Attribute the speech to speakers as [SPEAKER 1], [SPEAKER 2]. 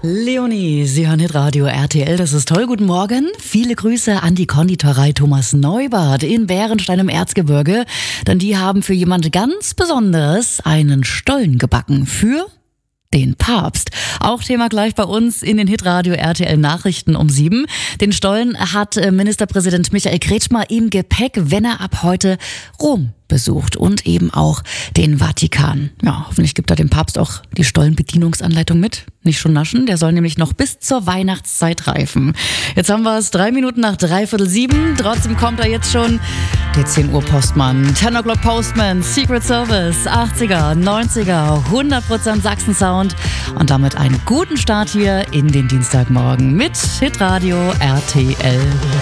[SPEAKER 1] Leonie, Sie hören Hitradio RTL, das ist toll, guten Morgen. Viele Grüße an die Konditorei Thomas Neubart in Bärenstein im Erzgebirge, denn die haben für jemand ganz Besonderes einen Stollen gebacken für den Papst. Auch Thema gleich bei uns in den Hitradio RTL Nachrichten um 7. Den Stollen hat Ministerpräsident Michael Kretschmer im Gepäck, wenn er ab heute Rom besucht und eben auch den Vatikan. Ja, hoffentlich gibt er dem Papst auch die Stollenbedienungsanleitung mit. Nicht schon naschen, der soll nämlich noch bis zur Weihnachtszeit reifen. Jetzt haben wir es 3 Minuten nach 6:45. Trotzdem kommt er jetzt schon der 10 Uhr Postmann, 10 O'Clock Postman, Secret Service, 80er, 90er, 100% Sachsen-Sound und damit einen guten Start hier in den Dienstagmorgen mit Hitradio RTL.